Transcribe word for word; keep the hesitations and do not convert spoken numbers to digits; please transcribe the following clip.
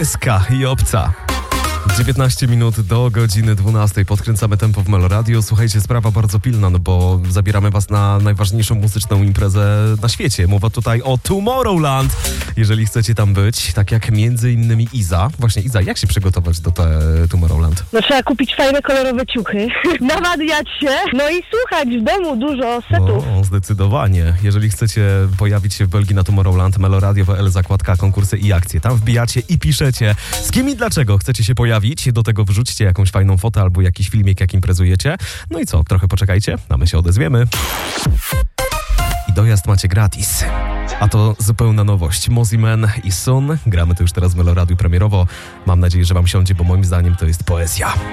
Eska i Obca. dziewiętnaście minut do godziny dwunastej. Podkręcamy tempo w Meloradio. Słuchajcie, sprawa bardzo pilna, no bo zabieramy was na najważniejszą muzyczną imprezę na świecie. Mowa tutaj o Tomorrowland. Jeżeli chcecie tam być, tak jak między innymi Iza. Właśnie Iza, jak się przygotować do te Tomorrowland? No trzeba kupić fajne, kolorowe ciuchy, nawadniać się, no i słuchać w domu dużo setów. O, zdecydowanie. Jeżeli chcecie pojawić się w Belgii na Tomorrowland, Meloradio kropka p l, zakładka konkursy i akcje. Tam wbijacie i piszecie, z kim i dlaczego chcecie się pojawić. Do tego wrzućcie jakąś fajną fotę albo jakiś filmik, jak imprezujecie. No i co, trochę poczekajcie, a my się odezwiemy. I dojazd macie gratis. A to zupełna nowość. Mozzie Man i Sun. Gramy to już teraz w Meloradiu premierowo. Mam nadzieję, że wam siądzie, bo moim zdaniem to jest poezja.